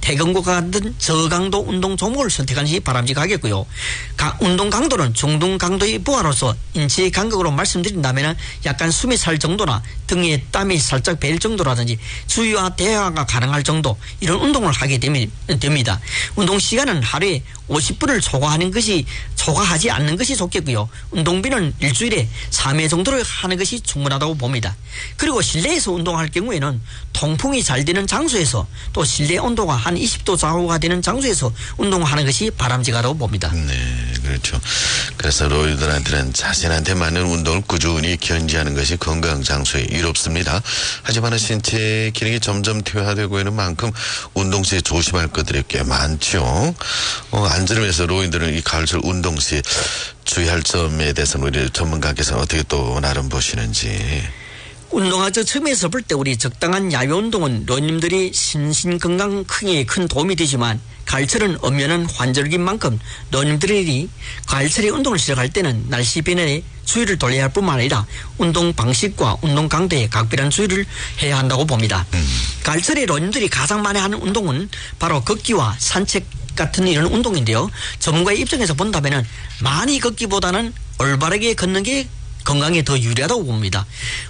태권과 같은 저강도 운동 종목을 선택하는 것이 바람직하겠고요. 운동 강도는 중등 강도의 부하로서 인체의 간격으로 말씀드린다면 약간 숨이 찰 정도나 등에 땀이 살짝 배일 정도라든지 주의와 대화가 가능할 정도 이런 운동을 하게 됩니다. 운동 시간은 하루에 50분을 초과하지 않는 것이 좋겠고요. 운동비는 일주일에 3회 정도를 하는 것이 충분하다고 봅니다. 그리고 실내에서 운동할 경우에는 통풍이 잘 되는 장소에서 또 실내 온도가 한 20도 좌우가 되는 장소에서 운동하는 것이 바람직하다고 봅니다. 네, 그렇죠. 그래서 노인들한테는 자신한테 맞는 운동을 꾸준히 견지하는 것이 건강 장수에 이롭습니다. 하지만 신체 기능이 점점 퇴화되고 있는 만큼 운동 시에 조심할 것들이 꽤 많죠. 안전을 위해서 노인들은 이 가을철 운동 시 주의할 점에 대해서는 우리 전문가께서 어떻게 또 나름 보시는지. 운동하죠. 처음에서 볼 때 우리 적당한 야외 운동은 노인님들이心건강 크기에 큰 도움이 되지만 가을철은 엄연한 환절기인 만큼 노인님들이 가을철에 운동을 시작할 때는 날씨 변화에 주의를 돌려야 할 뿐만 아니라 운동 방식과 운동 강도에 각별한 주의를 해야 한다고 봅니다. 가을철에 노인들이 가장 많이 하는 운동은 바로 걷기와 산책 같은 이런 운동인데요. 전문가의 입장에서 본다면 많이 걷기보다는 올바르게 걷는 게 건강에 더 유리하다고 봅니다.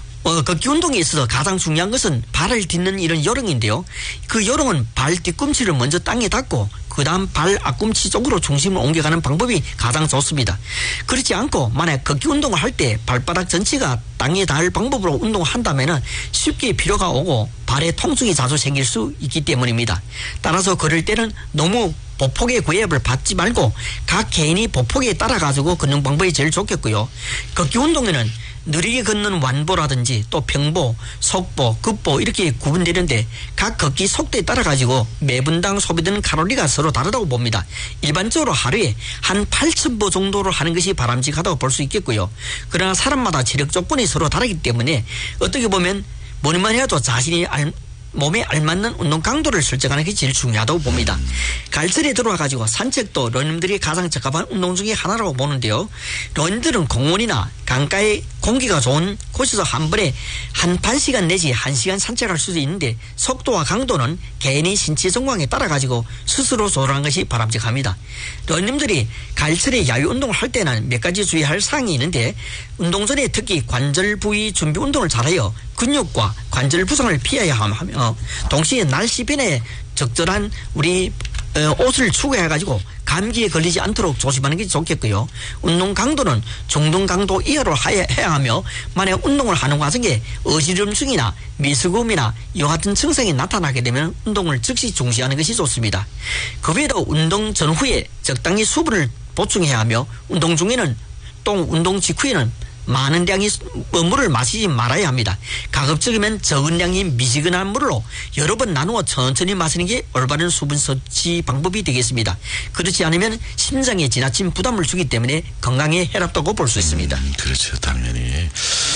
걷기 운동에 있어서 가장 중요한 것은 발을 딛는 이런 요령인데요. 그 요령은 발 뒤꿈치를 먼저 땅에 닿고 그 다음 발 앞꿈치 쪽으로 중심을 옮겨가는 방법이 가장 좋습니다. 그렇지 않고 만약 걷기 운동을 할 때 발바닥 전체가 땅에 닿을 방법으로 운동을 한다면 쉽게 피로가 오고 발에 통증이 자주 생길 수 있기 때문입니다. 따라서 걸을 때는 너무 보폭의 구애를 받지 말고 각 개인이 보폭에 따라가지고 걷는 방법이 제일 좋겠고요. 걷기 운동에는 느리게 걷는 완보라든지 또 평보, 속보, 급보 이렇게 구분되는데 각 걷기 속도에 따라 가지고 매분당 소비되는 칼로리가 서로 다르다고 봅니다. 일반적으로 하루에 한 8,000보 정도로 하는 것이 바람직하다고 볼 수 있겠고요. 그러나 사람마다 체력 조건이 서로 다르기 때문에 어떻게 보면 뭐니만 해도 자신이 몸에 알맞는 운동 강도를 설정하는 게 제일 중요하다고 봅니다. 가을철에 들어와가지고 산책도 노인들이 가장 적합한 운동 중에 하나라고 보는데요. 노인들은 공원이나 강가에 공기가 좋은 곳에서 한 번에 한 반 시간 내지 1시간 산책할 수도 있는데 속도와 강도는 개인의 신체 정황에 따라 가지고 스스로 조절하는 것이 바람직합니다. 노인들이 가을철에 야외 운동을 할 때는 몇 가지 주의할 사항이 있는데 운동 전에 특히 관절 부위 준비 운동을 잘하여 근육과 관절 부상을 피해야 하며 동시에 날씨 변화에 적절한 우리 옷을 추구해가지고 감기에 걸리지 않도록 조심하는 게 좋겠고요. 운동 강도는 중등 강도 이하로 해야 하며 만약 운동을 하는 과정에 어지럼증이나 미스금이나 이와 같은 증상이 나타나게 되면 운동을 즉시 중지하는 것이 좋습니다. 그 외에도 운동 전후에 적당히 수분을 보충해야 하며 운동 중에는 또 운동 직후에는 많은 양의 물을 마시지 말아야 합니다. 가급적이면 적은 양의 미지근한 물로 여러 번 나누어 천천히 마시는 게 올바른 수분 섭취 방법이 되겠습니다. 그렇지 않으면 심장에 지나친 부담을 주기 때문에 건강에 해롭다고 볼 수 있습니다. 그렇죠. 당연히.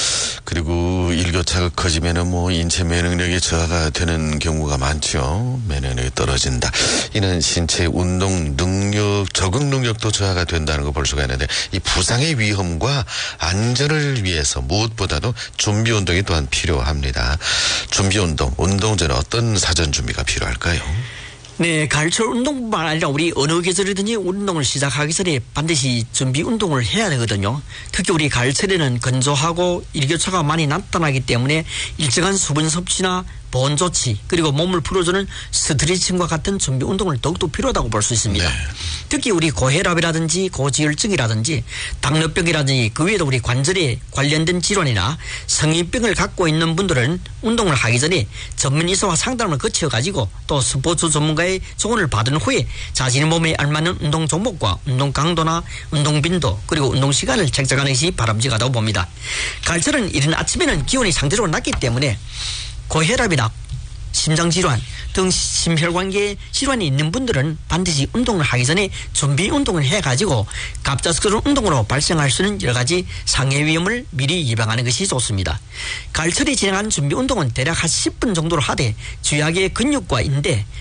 그리고 일교차가 커지면은 인체 면역력이 저하가 되는 경우가 많죠. 면역력이 떨어진다. 이는 신체 운동 능력, 적응 능력도 저하가 된다는 걸 볼 수가 있는데 이 부상의 위험과 안전을 위해서 무엇보다도 준비 운동이 또한 필요합니다. 준비 운동, 운동 전에 어떤 사전 준비가 필요할까요? 네, 가을철 운동뿐만 아니라 우리 어느 계절이든지 운동을 시작하기 전에 반드시 준비 운동을 해야 되거든요. 특히 우리 가을철에는 건조하고 일교차가 많이 나타나기 때문에 일정한 수분 섭취나 보온 조치 그리고 몸을 풀어주는 스트레칭과 같은 준비 운동을 더욱더 필요하다고 볼 수 있습니다. 네. 특히 우리 고혈압이라든지 고지혈증이라든지 당뇨병이라든지 그 외에도 우리 관절에 관련된 질환이나 성인병을 갖고 있는 분들은 운동을 하기 전에 전문의사와 상담을 거쳐가지고 또 스포츠 전문가의 조언을 받은 후에 자신의 몸에 알맞는 운동 종목과 운동 강도나 운동 빈도 그리고 운동 시간을 책정하는 것이 바람직하다고 봅니다. 가을철은 이른 아침에는 기온이 상대적으로 낮기 때문에 고혈압이나 심장질환 등 심혈관계 질환이 있는 분들은 반드시 운동을 하기 전에 준비 운동을 해가지고 갑작스러운 운동으로 발생할 수 있는 여러 가지 상해 위험을 미리 예방하는 것이 좋습니다. 가을철에 진행한 준비 운동은 대략 한 10분 정도로 하되 주의하게 근육과 인대,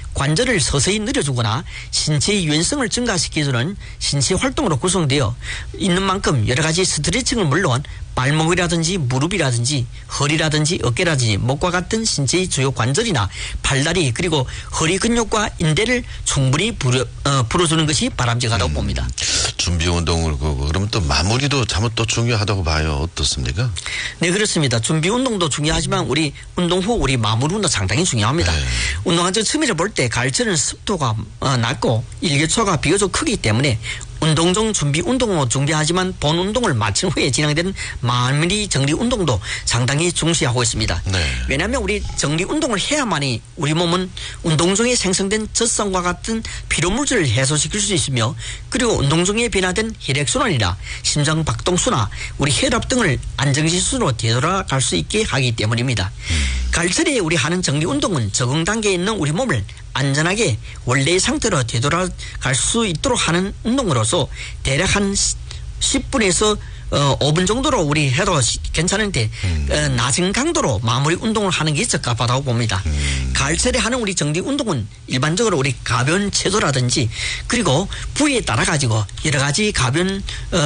관절을 서서히 늘려주거나 신체의 유연성을 증가시켜주는 신체 활동으로 구성되어 있는 만큼 여러 가지 스트레칭은 물론 발목이라든지 무릎이라든지 허리라든지 어깨라든지 목과 같은 신체의 주요 관절이나 팔다리 그리고 허리 근육과 인대를 충분히 풀어주는 것이 바람직하다고 봅니다. 준비 운동을 그러면 또 마무리도 참 또 중요하다고 봐요. 어떻습니까? 네, 그렇습니다. 준비 운동도 중요하지만 우리 운동 후 우리 마무리 운동 상당히 중요합니다. 네. 운동한 측면을 볼 때 가을철은 습도가 낮고 일교차가 비교적 크기 때문에 운동 중 준비 운동으로 준비하지만 본 운동을 마친 후에 진행되는 마무리 정리 운동도 상당히 중시하고 있습니다. 네. 왜냐하면 우리 정리 운동을 해야만이 우리 몸은 운동 중에 생성된 젖산과 같은 피로물질을 해소시킬 수 있으며 그리고 운동 중에 변화된 혈액순환이나 심장 박동수나 우리 혈압 등을 안정지수로 되돌아갈 수 있게 하기 때문입니다. 가을철에 우리 하는 정리 운동은 적응 단계에 있는 우리 몸을 안전하게 원래의 상태로 되돌아갈 수 있도록 하는 운동으로서 대략 한 10분에서 5분 정도로 우리 해도 괜찮은데 낮은 강도로 마무리 운동을 하는 게 적합하다고 봅니다. 가을철에 하는 우리 정리 운동은 일반적으로 우리 가벼운 체조라든지 그리고 부위에 따라 가지고 여러 가지 가벼운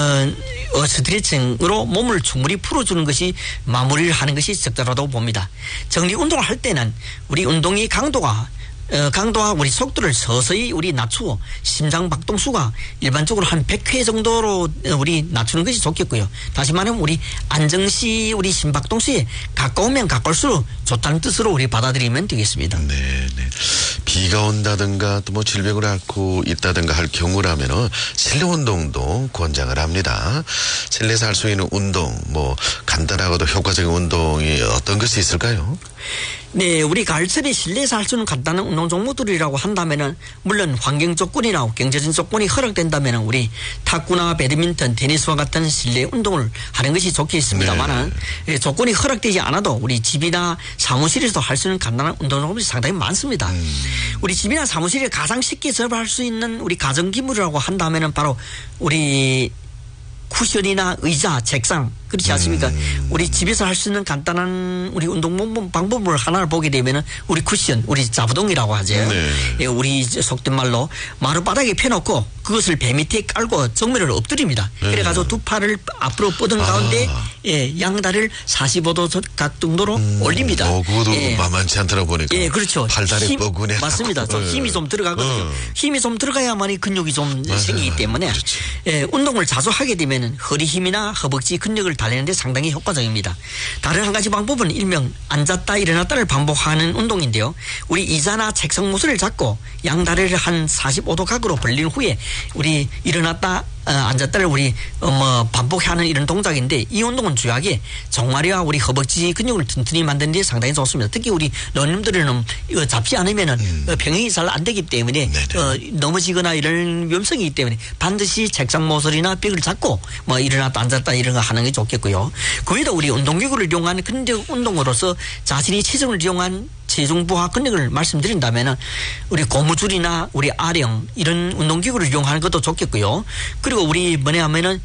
스트레칭으로 몸을 충분히 풀어주는 것이 마무리를 하는 것이 적절하다고 봅니다. 정리 운동을 할 때는 우리 운동의 강도와 우리 속도를 서서히 우리 낮추어 심장 박동수가 일반적으로 한 100회 정도로 우리 낮추는 것이 좋겠고요. 다시 말하면 우리 안정시 우리 심박동수에 가까우면 가까울수록 좋다는 뜻으로 우리 받아들이면 되겠습니다. 네, 네. 비가 온다든가 또 뭐 질병을 앓고 있다든가 할 경우라면은 실내 운동도 권장을 합니다. 실내에서 할 수 있는 운동, 뭐 간단하고도 효과적인 운동이 어떤 것이 있을까요? 네, 우리 가을철에 실내에서 할 수 있는 간단한 운동 종목들이라고 한다면은 물론 환경 조건이나 경제적인 조건이 허락된다면은 우리 탁구나 배드민턴, 테니스와 같은 실내 운동을 하는 것이 좋겠습니다만은 네. 조건이 허락되지 않아도 우리 집이나 사무실에서도 할 수 있는 간단한 운동 종목이 상당히 많습니다. 우리 집이나 사무실에 가장 쉽게 접할 수 있는 우리 가정기물이라고 한다면은 바로 우리 쿠션이나 의자, 책상 그렇지 않습니까? 우리 집에서 할 수 있는 간단한 우리 운동 방법을 하나를 보게 되면은 우리 쿠션, 우리 자부동이라고 하죠. 네. 예, 우리 속된 말로 마룻바닥에 펴놓고 그것을 배 밑에 깔고 정면을 엎드립니다. 네. 그래가지고 두 팔을 앞으로 뻗은 가운데 예, 양다리를 45도 각 정도로 올립니다. 그것도 예. 만만치 않더라 보니까. 예, 그렇죠. 팔다리 뻐근해. 맞습니다. 좀 힘이 좀 들어가거든요. 힘이 좀 들어가야만이 근육이 좀 맞아요. 생기기 때문에 예, 운동을 자주 하게 되면 허리 힘이나 허벅지 근육을 달래는데 상당히 효과적입니다. 다른 한 가지 방법은 일명 앉았다 일어났다를 반복하는 운동인데요. 우리 의자나 책상 모서리를 잡고 양다리를 한 45도 각으로 벌린 후에 우리 일어났다 앉았다를 우리 반복하는 이런 동작인데 이 운동은 주요하게 종아리와 우리 허벅지 근육을 튼튼히 만드는 데 상당히 좋습니다. 특히 우리 노인들은 이거 잡지 않으면은 병행이 잘 안 되기 때문에 넘어지거나 이런 위험성이 있기 때문에 반드시 책상 모서리나 벽을 잡고 뭐 일어났다 앉았다 이런 거 하는 게 좋겠고요. 그 외에도 우리 운동기구를 이용한 근력 운동으로서 자신이 체중을 이용한 체중부하 근력을 말씀드린다면은 우리 고무줄이나 우리 아령 이런 운동기구를 이용하는 것도 좋겠고요. 그리고 우리 뭐냐 하면은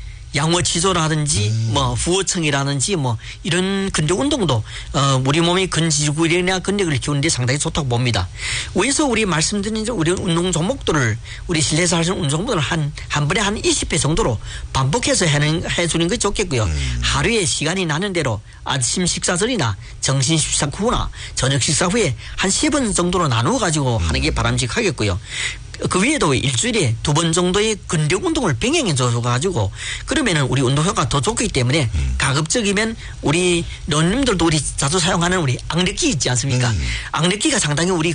양어치조라든지 뭐 부어청이라든지 뭐 이런 근력 운동도 우리 몸의 근지구력이나 근력을 키우는데 상당히 좋다고 봅니다. 위에서 우리 말씀드린 우리 운동 종목들을 우리 실내에서 할 수 있는 운동 종목들을 한 번에 한 20회 정도로 반복해서 해주는 게 좋겠고요. 하루에 시간이 나는 대로 아침 식사 전이나 점심 식사 후나 저녁 식사 후에 한 3번 정도로 나누어 가지고 하는 게 바람직하겠고요. 그 위에도 일주일에 2번 정도의 근력 운동을 병행해 줘가지고 그러면은 우리 운동 효과가 더 좋기 때문에 가급적이면 우리 노인님들도 우리 자주 사용하는 우리 악력기 있지 않습니까? 악력기가 상당히 우리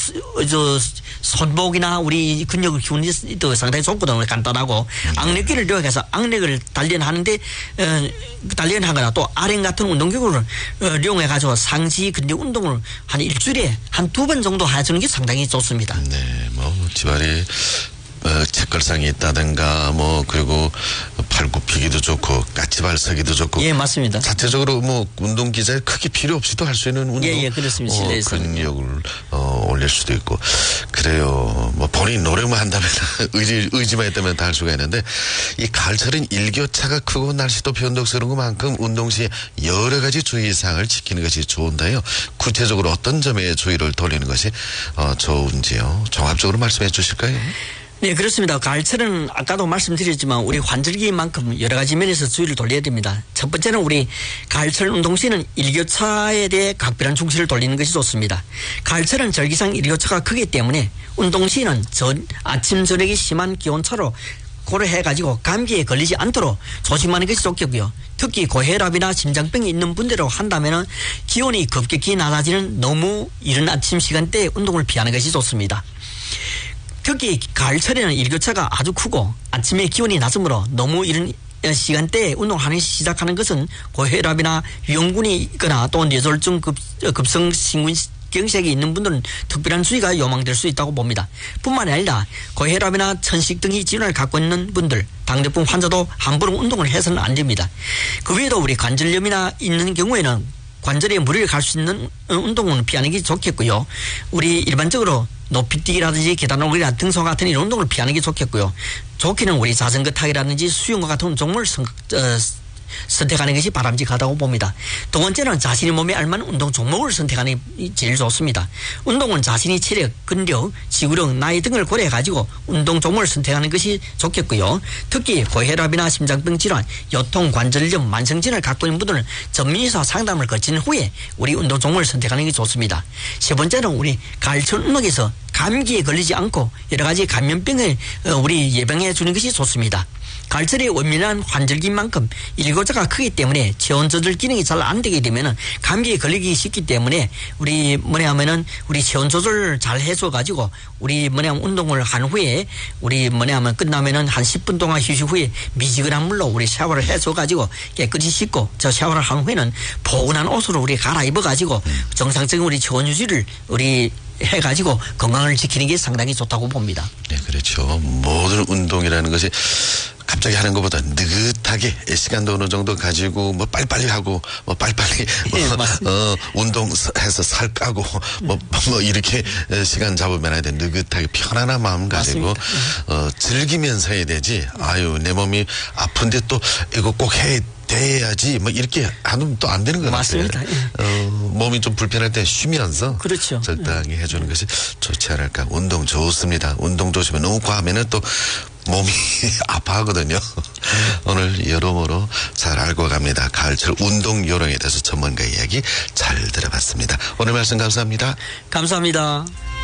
손목이나 우리 근력을 키우는 데 상당히 좋거든요. 간단하고 악력기를 이용해서 악력을 단련하는데 단련하거나 또 아령 같은 운동기구를 이용해 가지고 상시 근력 운동을 한 일주일에 한 2번 정도 해주는 게 상당히 좋습니다. 네, 뭐 집안에 책걸상이 있다든가 뭐 그리고 팔 굽히기도 좋고 까치발 서기도 좋고 예 맞습니다. 자체적으로 뭐 운동 기자에 크게 필요 없이도 할 수 있는 운동 예 그렇습니다. 실내에서 근력을 올릴 수도 있고 그래요. 뭐 본인 우리 노력만 한다면 의지만 있다면 다 할 수가 있는데 이 가을철은 일교차가 크고 날씨도 변덕스러운 것만큼 운동 시 여러 가지 주의사항을 지키는 것이 좋은데요. 구체적으로 어떤 점에 주의를 돌리는 것이 좋은지요. 종합적으로 말씀해 주실까요? 네, 그렇습니다. 가을철은 아까도 말씀드렸지만 우리 환절기만큼 여러 가지 면에서 주의를 돌려야 됩니다. 첫 번째는 우리 가을철 운동 시에는 일교차에 대해 각별한 중시를 돌리는 것이 좋습니다. 가을철은 절기상 일교차가 크기 때문에 운동 시에는 아침 저녁이 심한 기온차로 고려해가지고 감기에 걸리지 않도록 조심하는 것이 좋겠고요. 특히 고혈압이나 심장병이 있는 분들로 한다면 기온이 급격히 낮아지는 너무 이른 아침 시간대에 운동을 피하는 것이 좋습니다. 특히 가을철에는 일교차가 아주 크고 아침에 기온이 낮으므로 너무 이른 시간대에 운동을 시작하는 것은 고혈압이나 위험군이 있거나 또 뇌졸중 급성 심근경색이 있는 분들은 특별한 주의가 요망될 수 있다고 봅니다. 뿐만 아니라 고혈압이나 천식 등의 질환을 갖고 있는 분들, 당뇨병 환자도 함부로 운동을 해서는 안 됩니다. 그 외에도 우리 관절염이나 있는 경우에는 관절에 무리를 갈 수 있는 운동은 피하는 게 좋겠고요. 우리 일반적으로 높이뛰기라든지 계단 오르기나 등소 같은 이런 운동을 피하는 게 좋겠고요. 좋기는 우리 자전거 타기라든지 수영과 같은 종목을 선택하는 것이 바람직하다고 봅니다. 두 번째는 자신의 몸에 알맞는 운동 종목을 선택하는 게 제일 좋습니다. 운동은 자신의 체력, 근력, 지구력, 나이 등을 고려해가지고 운동 종목을 선택하는 것이 좋겠고요. 특히 고혈압이나 심장병 질환, 요통, 관절염, 만성질환을 갖고 있는 분들은 전문의사 상담을 거친 후에 우리 운동 종목을 선택하는 게 좋습니다. 세 번째는 우리 가을철 운동에서 감기에 걸리지 않고 여러 가지 감염병을 우리 예방해 주는 것이 좋습니다. 가을철에 원민한 환절기만큼 일교차가 크기 때문에 체온 조절 기능이 잘 안 되게 되면은 감기에 걸리기 쉽기 때문에 우리 우리 체온 조절을 잘 해줘 가지고 우리 운동을 한 후에 우리 끝나면은 한 10분 동안 휴식 후에 미지근한 물로 우리 샤워를 해줘 가지고 깨끗이 씻고 저 샤워를 한 후에는 포근한 옷으로 우리 갈아입어 가지고 정상적인 우리 체온 유지를 우리 해가지고 건강을 지키는 게 상당히 좋다고 봅니다. 네, 그렇죠. 모든 운동이라는 것이 갑자기 하는 것보다 느긋하게 시간도 어느 정도 가지고 빨리빨리 하고 빨리빨리 운동해서 살 까고 이렇게 시간 잡으면 안 돼. 느긋하게 편안한 마음 가지고 즐기면서 해야 되지. 아유, 내 몸이 아픈데 또 이거 꼭 돼야지 이렇게 하면 또 안 되는 것 같아요. 맞습니다. 몸이 좀 불편할 때 쉬면서 그렇죠. 적당히 해주는 것이 좋지 않을까. 운동 좋습니다. 운동 좋으시면 너무 과하면은 또 몸이 아파하거든요. 오늘 여러모로 잘 알고 갑니다. 가을철 운동 요령에 대해서 전문가 이야기 잘 들어봤습니다. 오늘 말씀 감사합니다. 감사합니다.